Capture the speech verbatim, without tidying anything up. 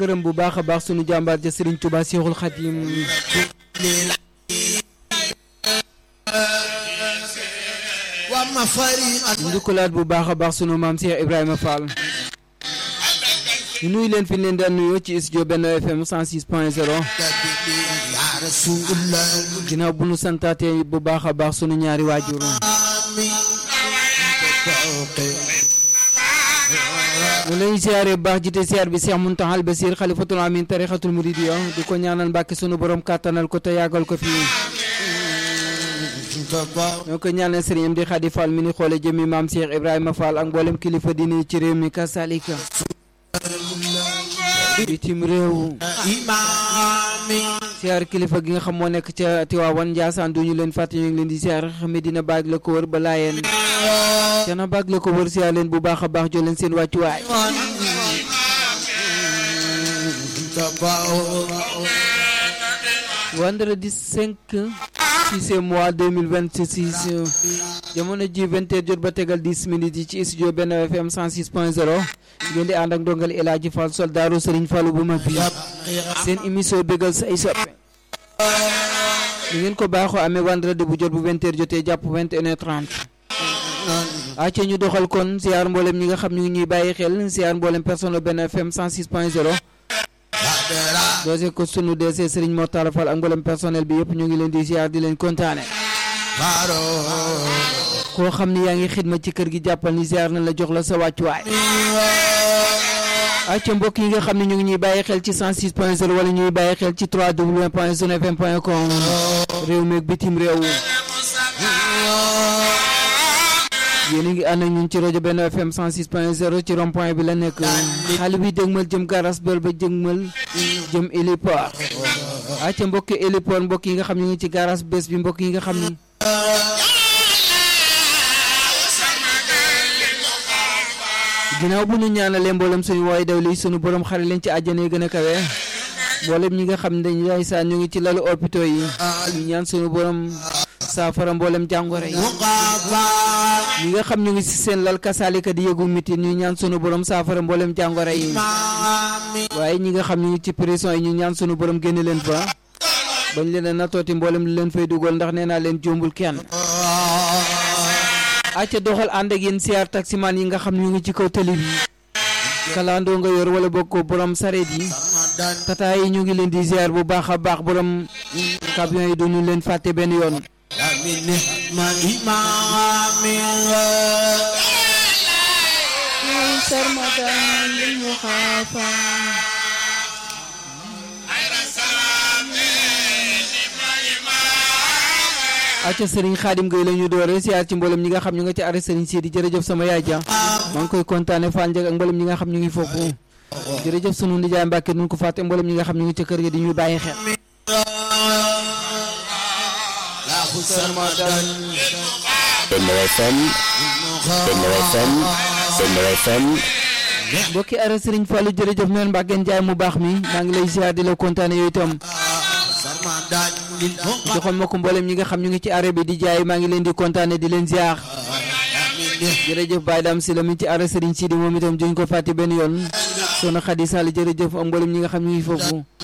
gërëm bu baax a baax sunu jàmbaar ja Serigne Touba Cheikhoul Khadim njukkalaat bu baax a baax sunu maam Cheikh Ibrahima Fall ñu nuyu leen fi leen daan nuyoo ci studio Benno F M cent six point zéro ginnaaw bu nu santaatee bu baax a baax sunu ñaari waajur mu lañu siyaare bu baax jite siyaar bi Cheikh Mountakhal Bassir xalifatul amin tarixatul muridiyya di ko ñaanal Mbàkke sunu borom kàttanal ko te yàggal ko fii ñoo ko ñaanal Serigne Amdi Khady Fall mi ni xoole jëmi maam Cheikh Ibrahima Fall ak mboolem kilifa diine ci réew mi kasalika bitim réew siyaar kilifa gi nga xam moo nekk ca Tiwaawan Njaasaan duñu leen fàtte ñu ngi leen di siyaar Medina baag la ko wër ba Laayeen cana baag la ko wër siyaar leen bu baax a baax jox leen seen wàccuwaay vendredi cinq sixième mois deux mille vingt-six jamono ji vingt heures jot ba tegal dix minutes yi ci studio Benno F M cent six point zéro ngeen di ànd ak ndongal El Hadji Fall soldaaru Serigne Fallou bu mag bi seen émission bégal say soppe li ngeen ko baaxoo amee vendredi bu jot bu vingt heures jotee jàpp vingt et une heures trente acca ñu doxal kon ziar mboolem ñi nga xam ñu ngi ñuy bàyyi xel ziar mboolem personnel Benno F M cent six point zéro doose ko sunu D C Serigne Mortala Fall ak mboolem personnel bi yëpp ñu ngi leen di ziar di leen kontaane koo xam ni yaa ngi xidma ci kër gi jàppal ni ziar na la jox la sa wàccuwaay acca mbokk yi nga xam ne ñu ngi ñuy bàyyi xel ci cent six point zéro wala ñuy bàyyi xel ci w w w point zone f m point com réew meeg bitim réew yéen a ngi ànd ak ñun ci rajo Benno F M cent six point zéro ci rond point bi la nekk xale bi dëgmal jëm garas bel ba jëgmal jëm héliport acca mbokki héliport mbokk yi nga xam ne ñu ngi ci garas bés bi mbokk yi nga xam ni ginnaaw bu ñu ñaanalee mboolem suñu waaye daw li suñu borom xare leen ci àjjana yi gën a kawe mboolem ñi nga xam ne dañu yaay saa ñu ngi ci lalu hôpitaux yi ñu ñaan suñu borom saafara mboolem jàngoro yi ñi nga xam ñu ngi ci seen lal kasaalika di yëgu mitin ñu ñaan sunu borom saafara mboolem jàngoro yi waaye ñi nga xam ñu ngi ci prison yi ñu ñaan sunu borom génne leen fa bañ leen a natooti mboolem li leen fay dugal ndax nee naa leen jombul kenn acca doxal ànd ak yéen siyaar taximaan yi nga xam ñu ngi ci kaw tali bi kalandoo nga yor wala bokk ko borom sareet yi tata yi ñu ngi leen di ziar bu baax a baax borom camion yi duñu leen fàtte benn yoon acca Serigne Khadim Gueye la ñu doore siyaar ci mboolem ñi nga xam ñu nga ci arrêt Serigne Sidi jërëjëf sama yaay ja maa ngi koy kontaane Fall Ndiaye ak mboolem ñi nga xam ñu ngi foofu jërëjëf sunu nijaay Mbàkke nun ko fàtte mboolem ñi nga xam ñu ngi ci kër ga di ñu bàyyi xel Benno F M Benno F M Benno F M mbokki arrêt Serigne Fallou jërëjëf meen Mbàkke Njaay mu baax mi maa ngi lay siyaar di la kontaane yooyu itam joxoon ma ko mboolem ñi nga xam ñu ngi ci arrêt bi di jaay maa ngi leen di kontaane di leen ziar jërëjëf Baye Dame si la mi ci arrêt Serigne Sidi moom itam duñ ko fàtte benn yoon soxna Khady Sall jërëjëf ak mboolem ñi nga xam ñu ngi foofu